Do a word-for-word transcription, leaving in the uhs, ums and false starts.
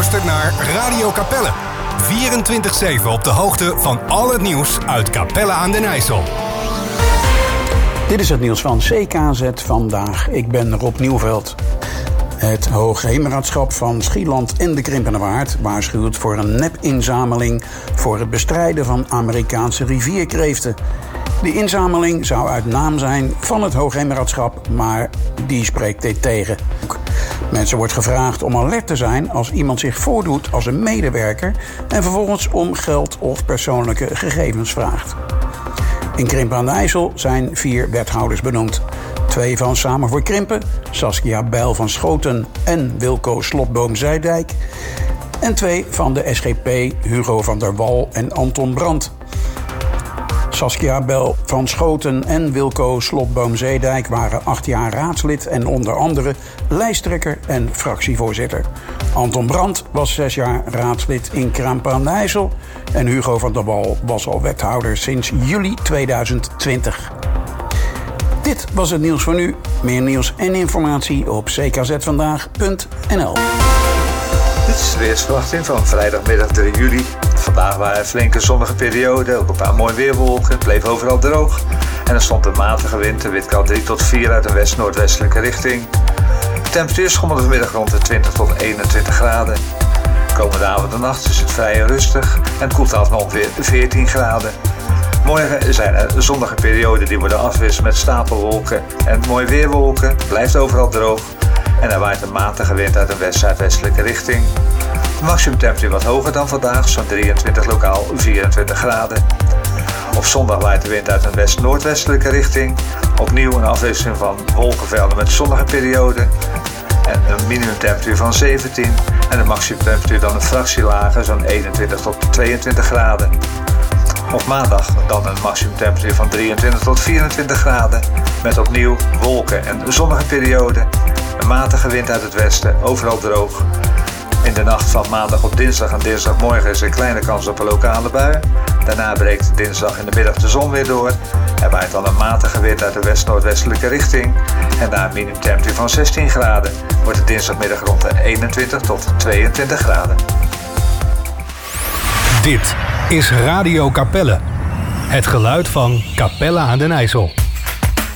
luistert naar Radio Capelle. vierentwintig zeven op de hoogte van al het nieuws uit Capelle aan den IJssel. Dit is het nieuws van C K Z vandaag. Ik ben Rob Nieuwveld. Het Hoogheemraadschap van Schieland en de Krimpenerwaard waarschuwt voor een nepinzameling voor het bestrijden van Amerikaanse rivierkreeften. De inzameling zou uit naam zijn van het Hoogheemraadschap, maar die spreekt dit tegen. Mensen wordt gevraagd om alert te zijn als iemand zich voordoet als een medewerker en vervolgens om geld of persoonlijke gegevens vraagt. In Krimpen aan de IJssel zijn vier wethouders benoemd. Twee van Samen voor Krimpen, Saskia Bijl van Schoten en Wilco Slotboom-Zijdijk. En twee van de S G P, Hugo van der Wal en Anton Brandt. Saskia Bijl van Schoten en Wilco Slotboom-Zeedijk waren acht jaar raadslid en onder andere lijsttrekker en fractievoorzitter. Anton Brandt was zes jaar raadslid in Krimpen aan de IJssel en Hugo van der Wal was al wethouder sinds juli tweeduizend twintig. Dit was het nieuws voor nu. Meer nieuws en informatie op c k z vandaag punt n l. Dit is de weersverwachting van vrijdagmiddag drie juli. Vandaag waren er flinke zonnige perioden, ook een paar mooie weerwolken. Het bleef overal droog. En er stond een matige wind, de windkracht drie tot vier uit een west-noordwestelijke richting. De temperatuur schommelde vanmiddag rond de twintig tot eenentwintig graden. Komende avond en nacht is het vrij rustig en het koelt af naar ongeveer veertien graden. Morgen zijn er zonnige perioden die worden afgewisseld met stapelwolken en mooie weerwolken. Het blijft overal droog en er waait een matige wind uit een west-zuidwestelijke richting. De maximumtemperatuur wat hoger dan vandaag, zo'n drieëntwintig lokaal vierentwintig graden. Op zondag waait de wind uit een west-noordwestelijke richting. Opnieuw een afwisseling van wolkenvelden met zonnige perioden. En een minimumtemperatuur van zeventien en de maximumtemperatuur dan een fractie lager, zo'n eenentwintig tot tweeëntwintig graden. Op maandag dan een maximumtemperatuur van drieëntwintig tot vierentwintig graden. Met opnieuw wolken en zonnige perioden. Een matige wind uit het westen, overal droog. In de nacht van maandag op dinsdag en dinsdagmorgen is er een kleine kans op een lokale bui. Daarna breekt dinsdag in de middag de zon weer door. Er waait dan een matige wind uit de west-noordwestelijke richting. En na een minimumtemperatuur van zestien graden wordt het dinsdagmiddag rond de eenentwintig tot tweeëntwintig graden. Dit is Radio Capelle. Het geluid van Capelle aan den IJssel.